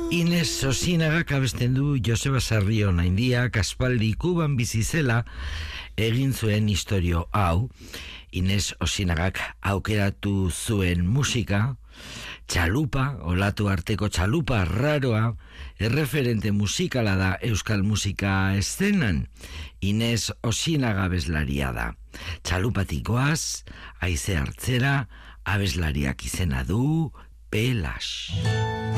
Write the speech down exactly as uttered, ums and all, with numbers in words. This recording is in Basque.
Ines Osinagak abesten du Joseba Sarrion haindiak aspaldi Kuban bizi zela egin zuen istorio hau. Ines Osinagak aukeratu zuen musika, txalupa, olatu arteko txalupa raroa, erreferente musikala da euskal musika eszenan. Ines Osinaga abeslaria da. Txalupatik goaz, haize hartzera, abeslariak izena du Pelas.